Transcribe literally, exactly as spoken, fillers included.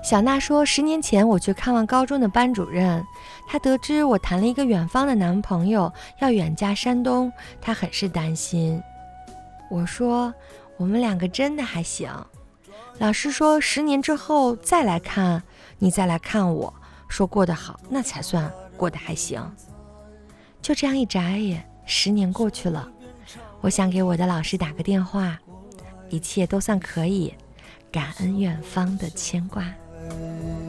小娜说，十年前我去看望高中的班主任，她得知我谈了一个远方的男朋友，要远嫁山东，她很是担心。我说，我们两个真的还行。老师说，十年之后再来看，你再来看我，说过得好，那才算过得还行。就这样一眨眼，十年过去了，我想给我的老师打个电话，一切都算可以，感恩远方的牵挂。